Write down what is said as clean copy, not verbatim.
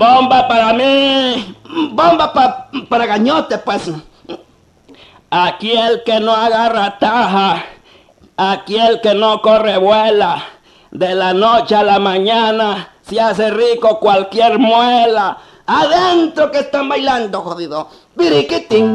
Bomba para mí. Bomba para Gañote, pues. Aquí el que no agarra taja. Aquí el que no corre vuela. De la noche a la mañana se hace rico cualquier muela. Adentro que están bailando, jodido. Biriquitín.